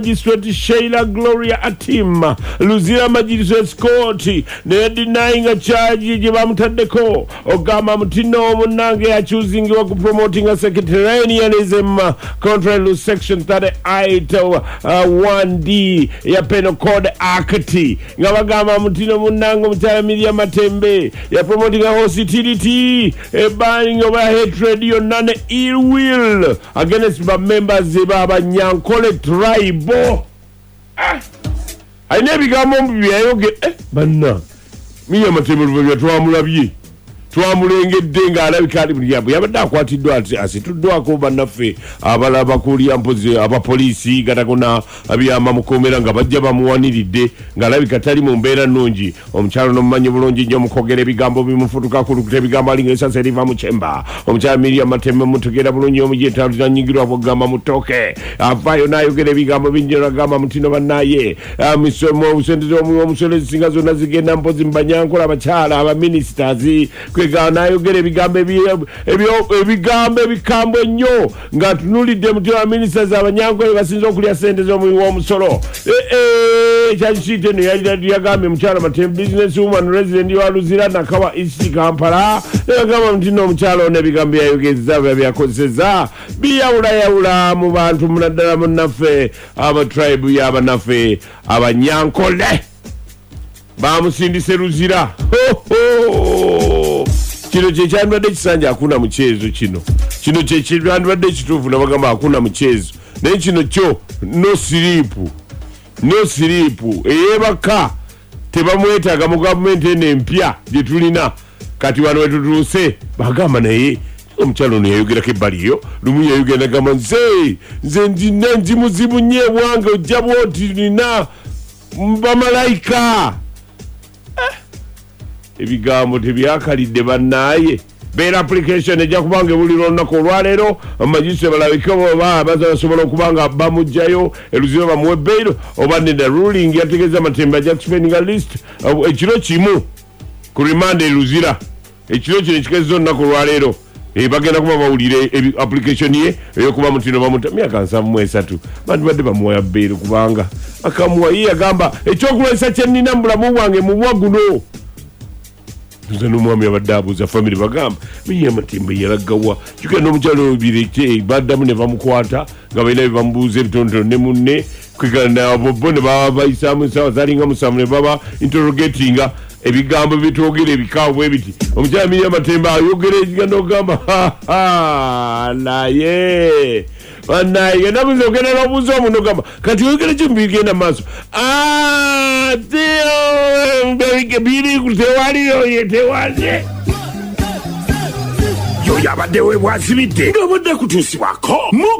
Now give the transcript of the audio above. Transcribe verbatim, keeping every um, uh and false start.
Magistrate Sheila Gloria Atim Luzira Magistrate Scott ne denying a charge gye bamutaddeko ogamba mutino munange achoosingibwa ku promoting a sectarianism contrary to section thirty-eight uh, one D ya Penal Code Act nga bagamba mutino munange omukyala Miriam Matembe ya promoting a hostility a banning of a hatred yonna ne ill will against the members b'Abanyankole tribe. Ah, aine bigambo byayoge eh banna miya Matembe bya twamulabye twamulengedde nga alabika ali buli yabo yabadde akwatiddwa ati asituddwako bannaffe abalaba kulia mpozi abapoliisi gatakona abiyamba mukomera nga bajja bamuwaniridde nga alabika tali mu mbeera nnungi omukyalo n'omumanyi bulungi nnyo mukogera ebigambo bimufutuka kulukuta ebigambo alinga esasa eriva mu kyemba omukyala Miriam Matembe mutegera bulungi omujeta nyingirwa kugamba mutoke avaayo n'ayogera ebigambo bingi n'agamba mutino bannaye misomo obusenteze omusolo ezisinga zonna zigenda mpozi mu Banyankole abakyala abaministers kwegana ayogera ebigambo ebigambo ebikambo ennyo nga tunulidde mutyo wa ministers Abanyankole basinza okulya sente z'omuwi w'omusolo ekyakisiite eno yagambye mukyala Matembe business woman resident wa Luzira Nakawa East Kampala yagamba mutino omukyala ono ebigambo yayogeza byakozesa biyawulayawula mu bantu munaddala munnaffe aba tribe y'abanaffe Abanyankole bamusindise Luzira kino kye kyandibadde kisanja akuna muchezo kino kino kye kyandibadde kituufu nabagamba akuna muchezo naye kino kyo no sleep no sleep eyebaka tebamwetaaga mu gavumenti eno empya gye tulina kati wano wetutuuse bagamba naye omukyalo ono yayogerako ebbaliyo lumu yayogera nagamba nze nze ndina nzimuzibu nnyo ewange ojja bwoti nina bamalayika ebigambo tebyakalidde bannaye beera application ejja kubanga ebulira olunaku olwaleero amagise balabika oba basobola okubanga bamugjayo Eluzira bamuwe bail oba nedda ruling yategeeza Matembe ajja kuspendinga list ekiro kimu ku remand Eluzira ekiro kino kikezo olunaku olwaleero bagenda kuba bawulire application ye eyokuba mutino bamuta myaka nsavu mu esatu bantu badde bamuwa bail kubanga akamuwa ye yagamba ekyokulwesa kye nnina mu bulamu bwange mu bwa guno nze n'omwami abadde abuuza family bagamba Miriam Matembe yalagawa kigenda omukyalo bireke baddamu ne bamukwata nga balina bebamubuuza ebitonotono ne munne kwegana bo ne baba bayisaamu ensaawa zalinga musanvu ne baba interrogatinga ebigambo bitwogera ebikaawo bwe biti omukyala Miriam Matembe ayogera ekigenda okugamba naye banaye yena buzo ogenda n'obuuza omuntu ogamba kati oyogera kyo bigenda maaso biri tewaliyo tewali yo yabadde we bwasibidde ng'obadde kutuusibwako